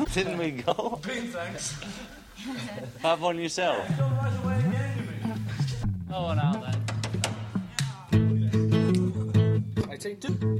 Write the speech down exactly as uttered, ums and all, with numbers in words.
Didn't we go? Been, thanks. Have one yourself. Oh, now then. I take two.